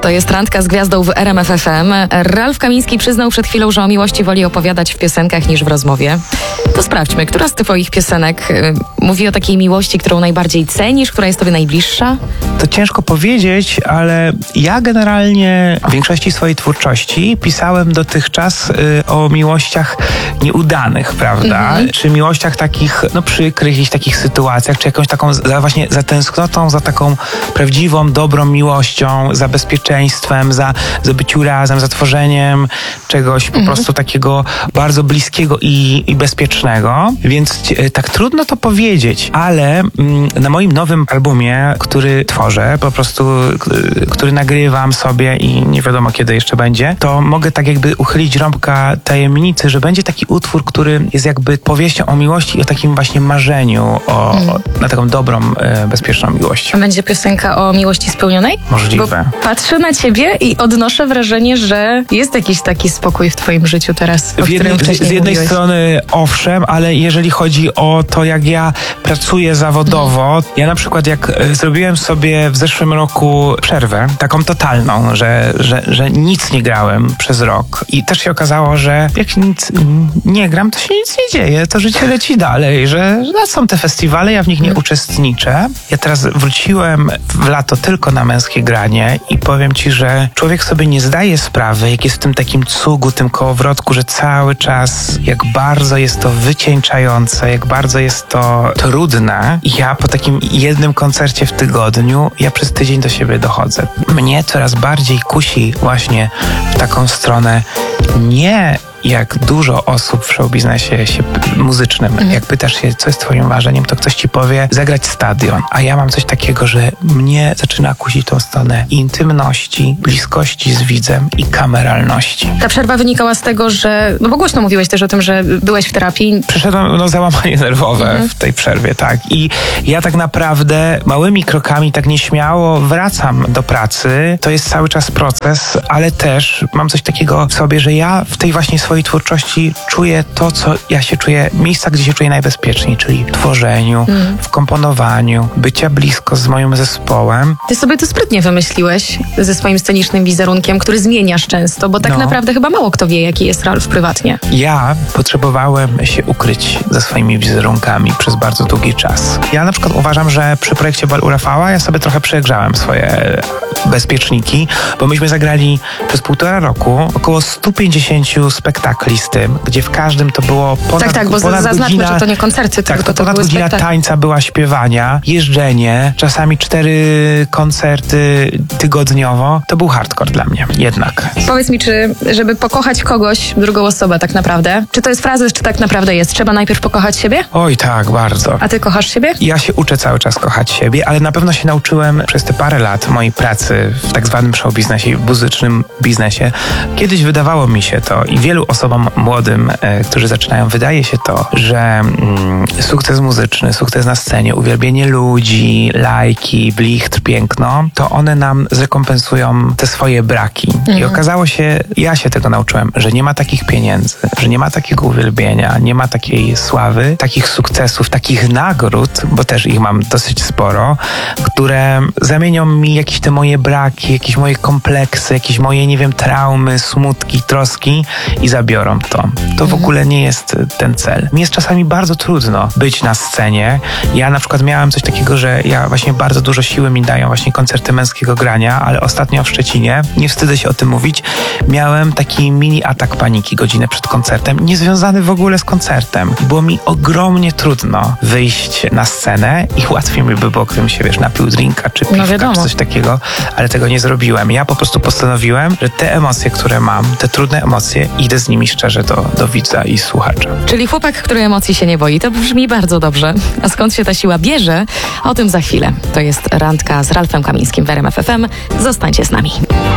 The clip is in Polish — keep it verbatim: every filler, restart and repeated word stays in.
To jest Randka z Gwiazdą w R M F F M. Ralf Kamiński przyznał przed chwilą, że o miłości woli opowiadać w piosenkach niż w rozmowie. To sprawdźmy, która z twoich piosenek y, mówi o takiej miłości, którą najbardziej cenisz, która jest tobie najbliższa? To ciężko powiedzieć, ale ja generalnie w większości swojej twórczości pisałem dotychczas y, o miłościach nieudanych, prawda? Mm-hmm. Czy miłościach takich, no przykrych, jakichś takich sytuacjach, czy jakąś taką za, właśnie za tęsknotą, za taką prawdziwą, dobrą miłością, za bezpieczeństwem, za, za byciu razem, za tworzeniem czegoś mm-hmm. po prostu takiego bardzo bliskiego i, i bezpiecznego. Więc e, tak trudno to powiedzieć, ale mm, na moim nowym albumie, który tworzę, po prostu, k- który nagrywam sobie i nie wiadomo kiedy jeszcze będzie, to mogę tak jakby uchylić rąbka tajemnicy, że będzie taki utwór, który jest jakby powieścią o miłości i o takim właśnie marzeniu o, mm. o, na taką dobrą, e, bezpieczną miłość. A będzie piosenka o miłości spełnionej? Możliwe. Bo patrzę na ciebie i odnoszę wrażenie, że jest jakiś taki spokój w twoim życiu teraz, o w jednej, którym wcześniej Z jednej mówiłeś. strony owszem, ale jeżeli chodzi o to, jak ja pracuję zawodowo, mm. ja na przykład jak e, zrobiłem sobie w zeszłym roku przerwę, taką totalną, że, że, że nic nie grałem przez rok i też się okazało, że jak nic nie gram, to się nic nie dzieje, to życie leci dalej, że, że są te festiwale, ja w nich nie mm. uczestniczę. Ja teraz wróciłem w lato tylko na męskie granie i powiem ci, że człowiek sobie nie zdaje sprawy, jak jest w tym takim cugu, tym kołowrotku, że cały czas jak bardzo jest to wycieńczające, jak bardzo jest to trudne. I ja po takim jednym koncercie w tygodniu, ja przez tydzień do siebie dochodzę. Mnie coraz bardziej kusi właśnie w taką stronę nie jak dużo osób w showbiznesie się, muzycznym, mhm. jak pytasz się, co jest twoim marzeniem, to ktoś ci powie zagrać stadion. A ja mam coś takiego, że mnie zaczyna kusić tą stronę intymności, bliskości z widzem i kameralności. Ta przerwa wynikała z tego, że, no bo głośno mówiłeś też o tym, że byłeś w terapii. Przeszedłem no, załamanie nerwowe mhm. w tej przerwie, tak. I ja tak naprawdę małymi krokami tak nieśmiało wracam do pracy. To jest cały czas proces, ale też mam coś takiego w sobie, że ja w tej właśnie swojej twórczości czuję to, co ja się czuję, miejsca, gdzie się czuję najbezpieczniej, czyli w tworzeniu, mm. w komponowaniu, bycia blisko z moim zespołem. Ty sobie to sprytnie wymyśliłeś ze swoim scenicznym wizerunkiem, który zmieniasz często, bo tak no. naprawdę chyba mało kto wie, jaki jest Ralf prywatnie. Ja potrzebowałem się ukryć ze swoimi wizerunkami przez bardzo długi czas. Ja na przykład uważam, że przy projekcie Bal u Rafała ja sobie trochę przegrzałem swoje bezpieczniki, bo myśmy zagrali przez półtora roku około sto pięćdziesiąt spektakli z tym, gdzie w każdym to było ponad Tak, tak, bo ponad zaznaczmy, godzina, że to nie koncerty, tak, tylko to to ponad były godzina spektakle. tańca była, śpiewania, jeżdżenie, czasami cztery koncerty tygodniowo. To był hardcore dla mnie, jednak. Powiedz mi, czy żeby pokochać kogoś, drugą osobę tak naprawdę, czy to jest frazes, czy tak naprawdę jest? Trzeba najpierw pokochać siebie? Oj, tak, bardzo. A ty kochasz siebie? Ja się uczę cały czas kochać siebie, ale na pewno się nauczyłem przez te parę lat mojej pracy w tak zwanym show biznesie, w muzycznym biznesie. Kiedyś wydawało mi się to i wielu osobom młodym, e, którzy zaczynają, wydaje się to, że mm, sukces muzyczny, sukces na scenie, uwielbienie ludzi, lajki, blichtr, piękno, to one nam zrekompensują te swoje braki. Mhm. I okazało się, ja się tego nauczyłem, że nie ma takich pieniędzy, że nie ma takiego uwielbienia, nie ma takiej sławy, takich sukcesów, takich nagród, bo też ich mam dosyć sporo, które zamienią mi jakieś te moje braki, jakieś moje kompleksy, jakieś moje, nie wiem, traumy, smutki, troski i zabiorą to. To w ogóle nie jest ten cel. Mi jest czasami bardzo trudno być na scenie. Ja na przykład miałem coś takiego, że ja właśnie bardzo dużo siły mi dają właśnie koncerty męskiego grania, ale ostatnio w Szczecinie, nie wstydzę się o tym mówić, miałem taki mini atak paniki godzinę przed koncertem, niezwiązany w ogóle z koncertem. Było mi ogromnie trudno wyjść na scenę i łatwiej mi by było, gdybym się, wiesz, napił drinka czy piwka, no czy coś takiego, ale tego nie zrobiłem. Ja po prostu postanowiłem, że te emocje, które mam, te trudne emocje, idę z nimi szczerze do, do widza i słuchacza. Czyli chłopak, który emocji się nie boi. To brzmi bardzo dobrze. A skąd się ta siła bierze? O tym za chwilę. To jest Randka z Ralfem Kamińskim w R M F F M. Zostańcie z nami.